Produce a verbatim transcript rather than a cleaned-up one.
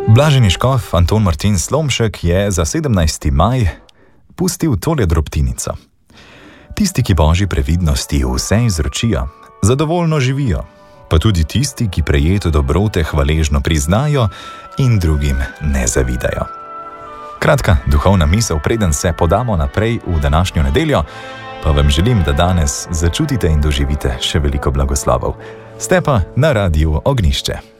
Blaženi škof Anton Martin Slomšek je za sedemnajsti maj pustil tole drobtinico. Tisti, ki Božji previdnosti vse izročijo, zadovoljno živijo, pa tudi tisti, ki prejeto dobrote hvaležno priznajo in drugim ne zavidajo. Kratka duhovna misel, preden se podamo naprej v današnjo nedeljo, pa vam želim, da danes začutite in doživite še veliko blagoslovov. Ste pa na Radiu Ognjišče.